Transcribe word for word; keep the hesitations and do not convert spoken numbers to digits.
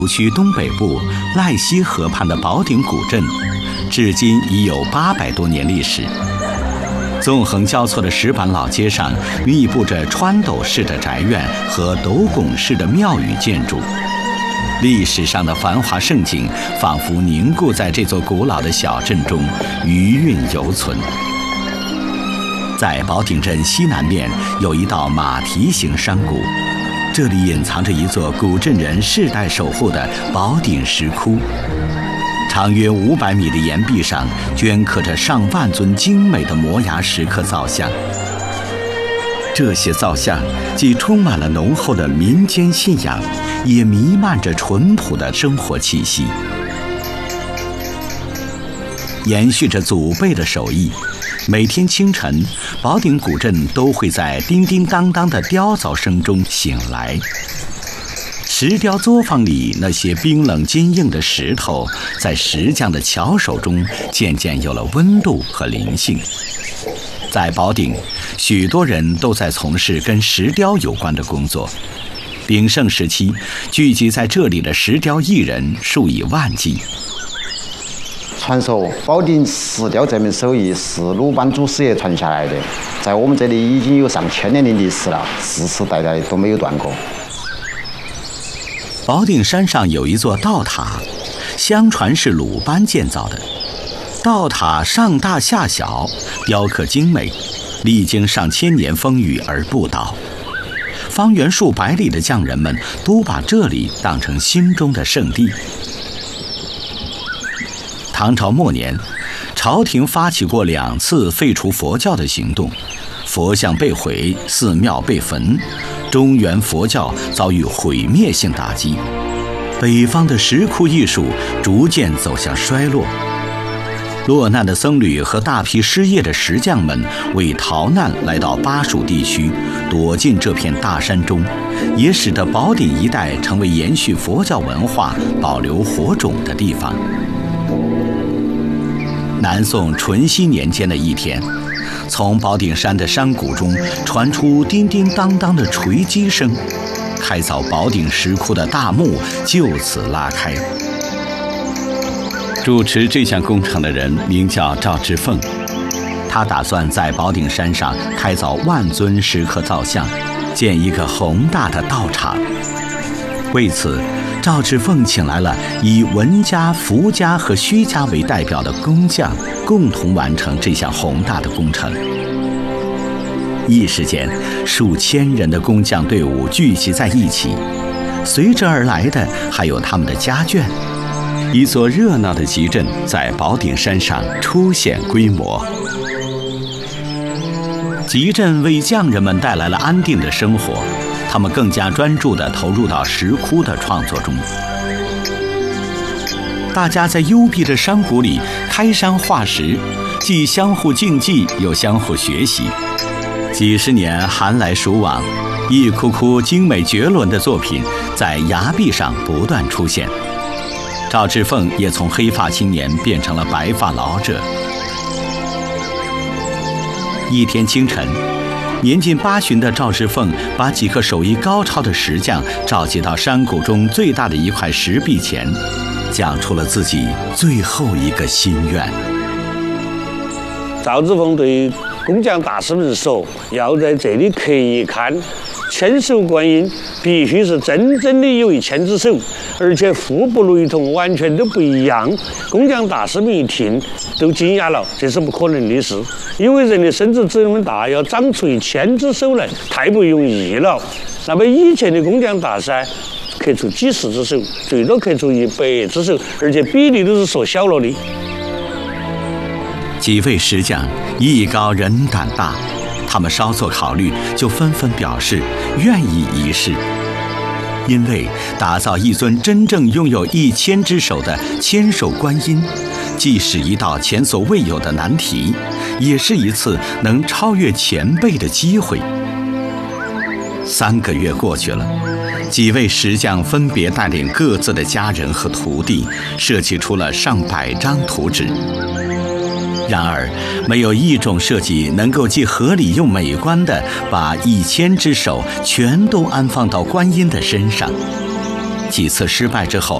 区东北部赖溪河畔的宝鼎古镇，至今已有八百多年历史。纵横交错的石板老街上，密布着穿斗式的宅院和斗拱式的庙宇建筑。历史上的繁华盛景，仿佛凝固在这座古老的小镇中，余韵犹存。在宝鼎镇西南面有一道马蹄形山谷，这里隐藏着一座古镇人世代守护的宝鼎石窟。长约五百米的岩壁上镌刻着上万尊精美的摩崖石刻造像，这些造像既充满了浓厚的民间信仰，也弥漫着淳朴的生活气息。延续着祖辈的手艺，每天清晨，宝鼎古镇都会在叮叮当当的雕凿声中醒来。石雕作坊里那些冰冷坚硬的石头，在石匠的巧手中渐渐有了温度和灵性。在宝鼎，许多人都在从事跟石雕有关的工作。鼎盛时期，聚集在这里的石雕艺人数以万计。 传说宝鼎石雕这门手艺是鲁班祖师爷传下来的，在我们这里已经有上千年的历史了，世世代代都没有断过。 宝鼎山上有一座道塔，相传是鲁班建造的。道塔上大下小，雕刻精美，历经上千年风雨而不倒。方圆数百里的匠人们都把这里当成心中的圣地。唐朝末年，朝廷发起过两次废除佛教的行动，佛像被毁，寺庙被焚，中原佛教遭遇毁灭性打击，北方的石窟艺术逐渐走向衰落。落难的僧侣和大批失业的石匠们为逃难来到巴蜀地区，躲进这片大山中，也使得宝鼎一带成为延续佛教文化、保留火种的地方。南宋淳熙年间的一天，从宝鼎山的山谷中传出叮叮当当的锤击声，开凿宝鼎石窟的大幕就此拉开。主持这项工程的人名叫赵志凤，他打算在宝鼎山上开凿万尊石刻造像，建一个宏大的道场。为此，赵志凤请来了以文家、福家和虚家为代表的工匠，共同完成这项宏大的工程。一时间，数千人的工匠队伍聚集在一起，随之而来的还有他们的家眷。一座热闹的集镇在宝鼎山上初显规模。集镇为匠人们带来了安定的生活，他们更加专注地投入到石窟的创作中。大家在幽闭的山谷里开山化石，既相互竞技又相互学习。几十年寒来暑往，一窟窟精美绝伦的作品在崖壁上不断出现。赵志凤也从黑发青年变成了白发老者。一天清晨，年近八旬的赵志凤把几个手艺高超的石匠召集到山谷中最大的一块石壁前，讲出了自己最后一个心愿。 赵志凤对工匠大师们说，要在这里刻一龛，千手观音必须是真正的有一千只手，而且互不雷同，完全都不一样。工匠大师们一听都惊讶了，这是不可能的事，因为人的身子这么大，要长出一千只手来，太不容易了。那么以前的工匠大师刻出几十只手，最多刻出一百只手，而且比例都是缩小了的。 几位石匠艺高人胆大，他们稍作考虑，就纷纷表示愿意一试。因为打造一尊真正拥有一千只手的千手观音，既是一道前所未有的难题，也是一次能超越前辈的机会。三个月过去了，几位石匠分别带领各自的家人和徒弟，设计出了上百张图纸。然而，没有一种设计能够既合理又美观地把一千只手全都安放到观音的身上。 几次失败之后，